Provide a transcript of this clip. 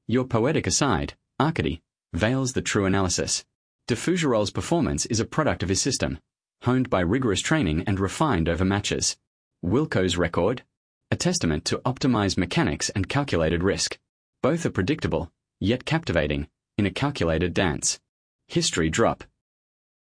Your poetic aside, Arcady, veils the true analysis. De Fougerolles' performance is a product of his system, honed by rigorous training and refined over matches. Wilco's record, a testament to optimized mechanics and calculated risk. Both are predictable, yet captivating, in a calculated dance. History drop,